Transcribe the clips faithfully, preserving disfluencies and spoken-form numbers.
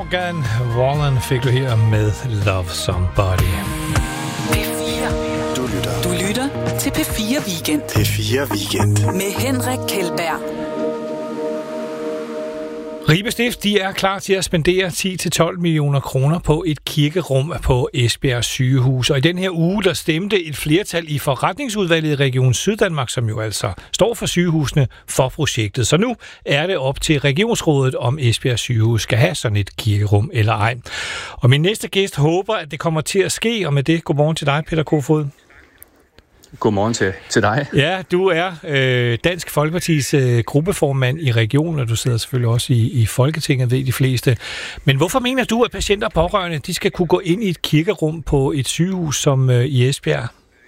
Soundgarden. Wallen fik du her med Love Somebody. P fire. Du lytter. Du lytter til P fire Weekend. P fire Weekend. Med Henrik Kjeldberg. Ribe Stift, de er klar til at spendere ti til tolv millioner kroner på et kirkerum på Esbjerg sygehus. Og i den her uge, der stemte et flertal i forretningsudvalget i Region Syddanmark, som jo altså står for sygehusene, for projektet. Så nu er det op til regionsrådet, om Esbjerg sygehus skal have sådan et kirkerum eller ej. Og min næste gæst håber, at det kommer til at ske, og med det, godmorgen til dig, Peter Kofod. Godmorgen til, til dig. Ja, du er øh, Dansk Folkepartis øh, gruppeformand i regionen, og du sidder selvfølgelig også i, i Folketinget, ved de fleste. Men hvorfor mener du, at patienter og pårørende, de skal kunne gå ind i et kirkerum på et sygehus som øh, i Esbjerg?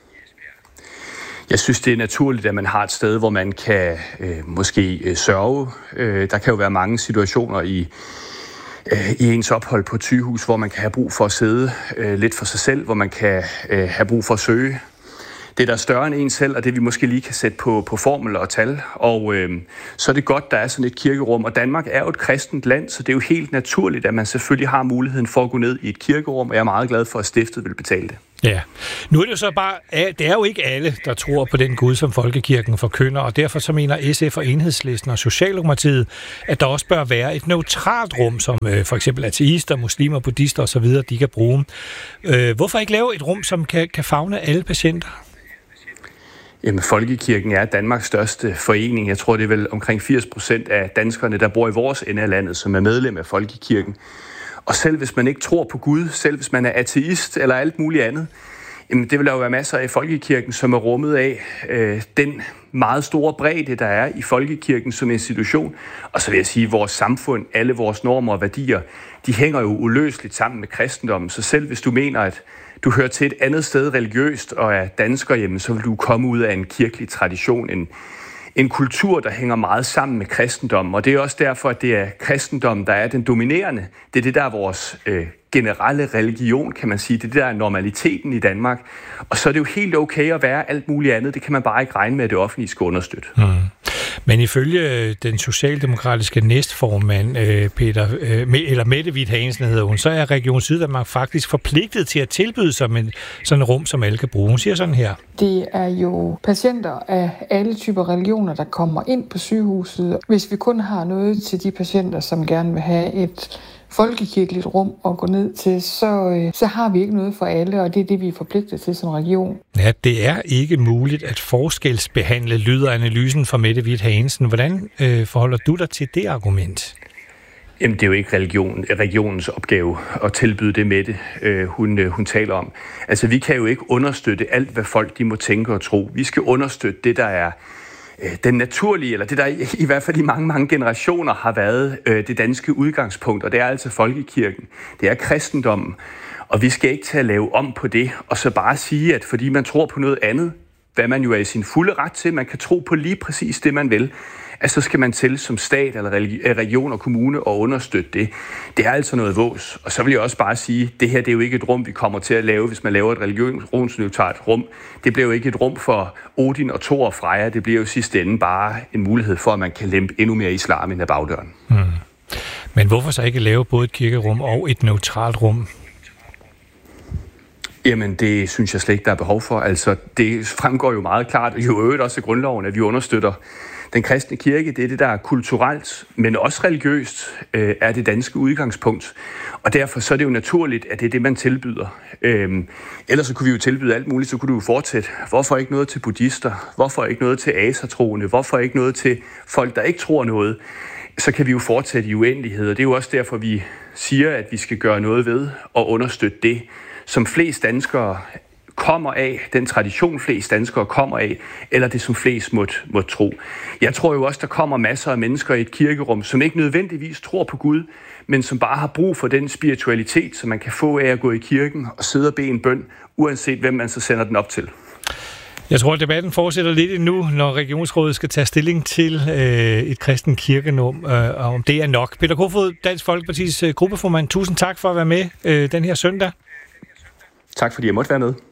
Jeg synes, det er naturligt, at man har et sted, hvor man kan øh, måske øh, sørge. Øh, der kan jo være mange situationer i, øh, i ens ophold på et sygehus, hvor man kan have brug for at sidde øh, lidt for sig selv, hvor man kan øh, have brug for at søge. Det, der er større end en selv, og det vi måske lige kan sætte på, på formel og tal. Og øh, så er det godt, der er sådan et kirkerum. Og Danmark er jo et kristent land, så det er jo helt naturligt, at man selvfølgelig har muligheden for at gå ned i et kirkerum. Og jeg er meget glad for, at stiftet vil betale det. Ja, nu er det jo så bare, det er jo ikke alle, der tror på den Gud, som folkekirken forkynder, og derfor så mener S F og Enhedslisten og Socialdemokratiet, at der også bør være et neutralt rum, som øh, for eksempel ateister, muslimer, buddhister osv., de kan bruge. Øh, hvorfor ikke lave et rum, som kan, kan favne alle patienter? Jamen, Folkekirken er Danmarks største forening. Jeg tror, det er vel omkring firs procent af danskerne, der bor i vores ende af landet, som er medlem af Folkekirken. Og selv hvis man ikke tror på Gud, selv hvis man er ateist eller alt muligt andet, jamen det vil der jo være masser af i Folkekirken, som er rummet af øh, den meget store bredde, der er i Folkekirken som institution. Og så vil jeg sige, at vores samfund, alle vores normer og værdier, de hænger jo uløseligt sammen med kristendommen. Så selv hvis du mener, at du hører til et andet sted religiøst og er dansker hjemme, så vil du komme ud af en kirkelig tradition, en, en kultur, der hænger meget sammen med kristendommen. Og det er også derfor, at det er kristendommen, der er den dominerende. Det er det, der er vores øh, generelle religion, kan man sige. Det er det, der er normaliteten i Danmark. Og så er det jo helt okay at være alt muligt andet. Det kan man bare ikke regne med, at det offentlige skal understøtte. Hmm. Men ifølge den socialdemokratiske næstformand, Peter, eller Mette Hvidt Hansen hedder hun, så er Region Syddanmark faktisk forpligtet til at tilbyde sig med sådan et rum, som alle kan bruge. Hun siger sådan her. Det er jo patienter af alle typer religioner, der kommer ind på sygehuset. Hvis vi kun har noget til de patienter, som gerne vil have et folkekirkeligt rum at gå ned til, så, så har vi ikke noget for alle, og det er det, vi er forpligtet til som region. Ja, det er ikke muligt at forskelsbehandle, lyder analysen fra Mette Hvidt Hansen. Hvordan øh, forholder du dig til det argument? Jamen, det er jo ikke religion, regionens opgave at tilbyde det med det, øh, hun, øh, hun taler om. Altså, vi kan jo ikke understøtte alt, hvad folk de må tænke og tro. Vi skal understøtte det, der er den naturlige, eller det der i, i hvert fald i mange, mange generationer har været øh, det danske udgangspunkt, og det er altså folkekirken. Det er kristendommen, og vi skal ikke til at lave om på det, og så bare sige, at fordi man tror på noget andet, hvad man jo er i sin fulde ret til, man kan tro på lige præcis det, man vil, at så skal man til som stat eller region og kommune og understøtte det. Det er altså noget vås. Og så vil jeg også bare sige, at det her det er jo ikke et rum, vi kommer til at lave, hvis man laver et religionsneutralt rum. Det bliver jo ikke et rum for Odin og Thor og Freja. Det bliver jo sidste ende bare en mulighed for, at man kan lempe endnu mere islam ind ad bagdøren. Hmm. Men hvorfor så ikke lave både et kirkerum og et neutralt rum? Jamen, det synes jeg slet ikke, der er behov for. Altså, det fremgår jo meget klart, og jo øvrigt også i grundloven, at vi understøtter den kristne kirke. Det er det, der er kulturelt, men også religiøst, øh, er det danske udgangspunkt. Og derfor så er det jo naturligt, at det er det, man tilbyder. Øhm, ellers så kunne vi jo tilbyde alt muligt, så kunne du jo fortsætte. Hvorfor ikke noget til buddhister? Hvorfor ikke noget til asatroende? Hvorfor ikke noget til folk, der ikke tror noget? Så kan vi jo fortsætte i uendelighed, og det er jo også derfor, vi siger, at vi skal gøre noget ved og understøtte det, som flest danskere kommer af, den tradition flest danskere kommer af, eller det som flest måtte, måtte tro. Jeg tror jo også, der kommer masser af mennesker i et kirkerum, som ikke nødvendigvis tror på Gud, men som bare har brug for den spiritualitet, som man kan få af at gå i kirken og sidde og bede en bøn, uanset hvem man så sender den op til. Jeg tror, at debatten fortsætter lidt endnu, når Regionsrådet skal tage stilling til øh, et kristen kirkenum, øh, og om det er nok. Peter Kofod, Dansk Folkepartis øh, gruppeformand, tusind tak for at være med øh, den her søndag. Tak fordi jeg måtte være med.